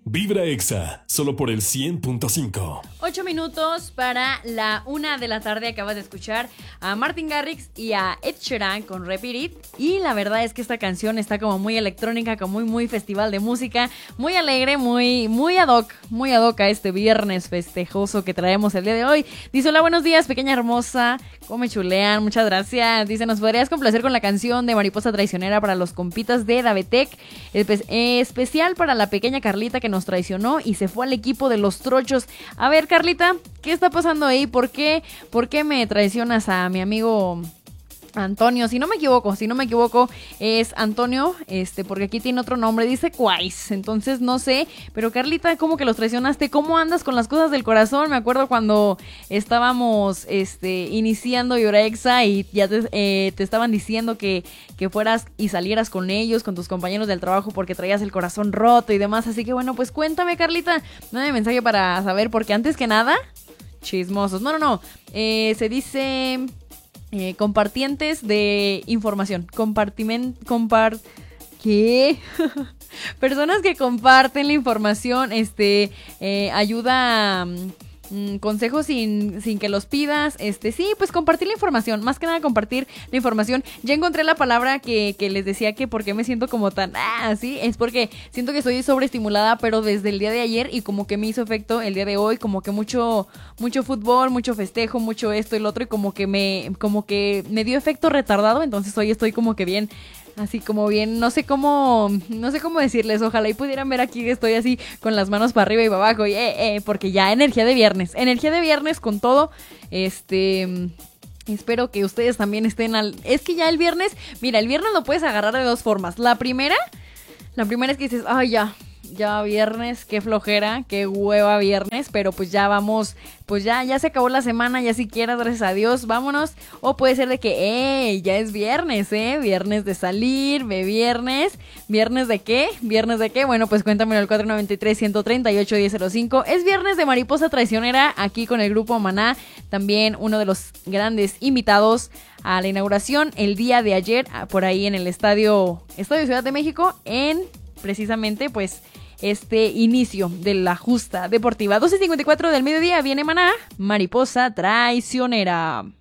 Vibra Exa, solo por el 100.5. 8 minutos para la 1 de la tarde. Acabas de escuchar a Martin Garrix y a Ed Sheeran con Repeat It. Y la verdad es que esta canción está como muy electrónica, como muy festival de música, muy alegre, muy ad hoc a este viernes festejoso que traemos el día de hoy. Dice: hola, buenos días, pequeña hermosa, cómo me chulean, muchas gracias. Dice: ¿nos podrías complacer con la canción de Mariposa Traicionera para los compitas de Davetec? Especial para la pequeña Carlita que nos traicionó y se fue al equipo de los trochos. A ver, Carlita, ¿qué está pasando ahí? ¿Por qué me traicionas a mi amigo Antonio? Si no me equivoco es Antonio, porque aquí tiene otro nombre, dice Quais, entonces no sé, pero Carlita, ¿cómo que los traicionaste? ¿Cómo andas con las cosas del corazón? Me acuerdo cuando estábamos iniciando Vibra Exa y ya te estaban diciendo que fueras y salieras con ellos, con tus compañeros del trabajo, porque traías el corazón roto y demás, así que bueno, pues cuéntame, Carlita, dame mensaje para saber, porque antes que nada, chismosos, no, se dice... compartientes de información. ¿Qué? Personas que comparten la información, ayuda, consejos sin que los pidas, sí, pues compartir la información, más que nada compartir la información. Ya encontré la palabra que les decía que por qué me siento como tan, sí, es porque siento que estoy sobreestimulada, pero desde el día de ayer y como que me hizo efecto el día de hoy, como que mucho fútbol, mucho festejo, mucho esto y lo otro, y como que me dio efecto retardado, entonces hoy estoy como que bien, así como bien, no sé cómo decirles, ojalá y pudieran ver aquí que estoy así con las manos para arriba y para abajo, y porque ya energía de viernes con todo, espero que ustedes también estén es que ya el viernes lo puedes agarrar de dos formas. La primera es que dices, ay, ya viernes, qué flojera, qué hueva viernes, pero pues ya vamos, pues ya se acabó la semana, ya siquiera, gracias a Dios, vámonos. O puede ser de que, ya es viernes, viernes de salir, ¿Viernes de qué? Bueno, pues cuéntamelo al 493-138-1005. Es viernes de Mariposa Traicionera, aquí con el grupo Maná, también uno de los grandes invitados a la inauguración el día de ayer, por ahí en el Estadio Ciudad de México, en precisamente pues inicio de la justa deportiva. 12:54 del mediodía, viene Maná, Mariposa Traicionera.